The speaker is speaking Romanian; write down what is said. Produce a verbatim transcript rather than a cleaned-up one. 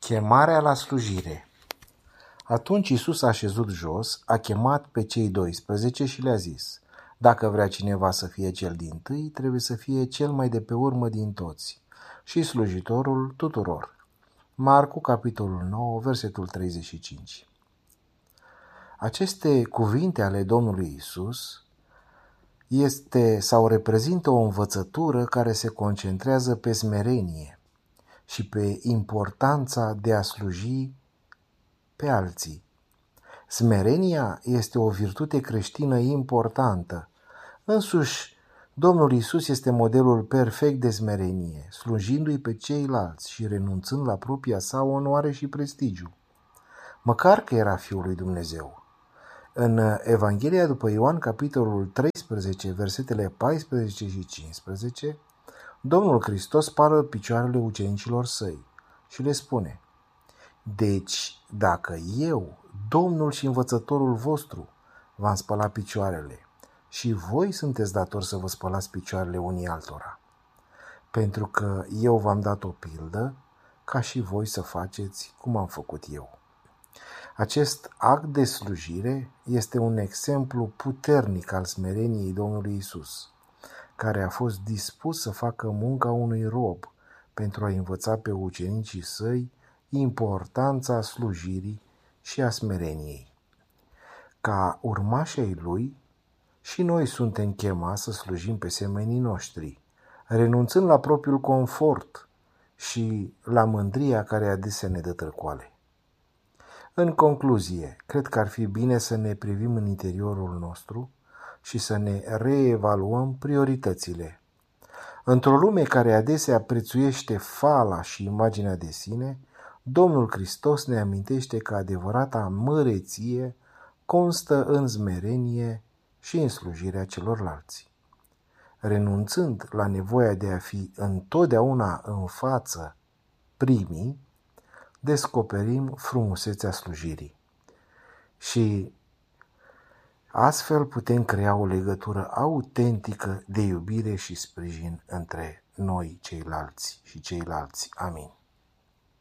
Chemarea la slujire. Atunci Iisus a șezut jos, a chemat pe cei doisprezece și le-a zis: Dacă vrea cineva să fie cel dintâi, trebuie să fie cel mai de pe urmă din toți și slujitorul tuturor. Marcu, capitolul nouă, versetul treizeci și cinci. Aceste cuvinte ale Domnului Iisus este sau reprezintă o învățătură care se concentrează pe smerenie și pe importanța de a sluji pe alții. Smerenia este o virtute creștină importantă. Însuși, Domnul Iisus este modelul perfect de smerenie, slujindu-i pe ceilalți și renunțând la propria sa onoare și prestigiu, măcar că era Fiul lui Dumnezeu. În Evanghelia după Ioan, capitolul treisprezece, versetele paisprezece și cincisprezece, Domnul Hristos spală picioarele ucenicilor săi și le spune: Deci, dacă eu, Domnul și învățătorul vostru, v-am spălat picioarele, și voi sunteți datori să vă spălați picioarele unii altora, pentru că eu v-am dat o pildă, ca și voi să faceți cum am făcut eu. Acest act de slujire este un exemplu puternic al smereniei Domnului Iisus, care a fost dispus să facă munca unui rob pentru a învăța pe ucenicii săi importanța slujirii și a smereniei. Ca urmași ai lui, și noi suntem chemați să slujim pe semenii noștri, renunțând la propriul confort și la mândria care adesea ne dă târcoale. În concluzie, cred că ar fi bine să ne privim în interiorul nostru și să ne reevaluăm prioritățile. Într-o lume care adesea prețuiește fala și imaginea de sine, Domnul Hristos ne amintește că adevărata măreție constă în smerenie și în slujirea celorlalți. Renunțând la nevoia de a fi întotdeauna în față primii, descoperim frumusețea slujirii. Și astfel putem crea o legătură autentică de iubire și sprijin între noi ceilalți și ceilalți. Amin.